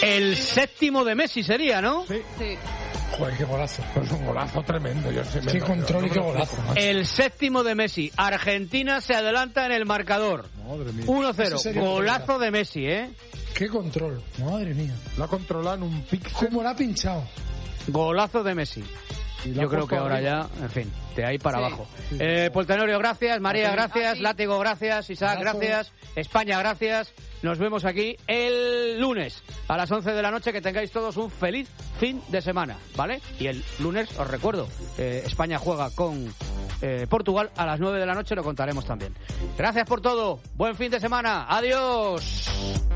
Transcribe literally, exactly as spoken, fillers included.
El séptimo de Messi sería, ¿no? Sí. Sí. Joder, qué golazo. Pues un golazo tremendo. Yo sé, Qué control y qué golazo. El séptimo de Messi. Argentina se adelanta en el marcador. Madre mía. uno cero. Ese sería Golazo un de Messi, ¿eh? Qué control. Madre mía. Lo ha controlado en un píxel. ¿Cómo la ha pinchado? Golazo de Messi. Y lo ha Yo creo puesto que ahora arriba. ya, en fin, de ahí para Sí. abajo. Eh, Poltenorio, gracias. María, gracias. Aquí. Látigo, gracias. Isaac, Abrazo. gracias. España, gracias. Nos vemos aquí el lunes a las once de la noche. Que tengáis todos un feliz fin de semana, ¿vale? Y el lunes, os recuerdo, eh, España juega con eh, Portugal a las nueve de la noche. Lo contaremos también. Gracias por todo. Buen fin de semana. Adiós.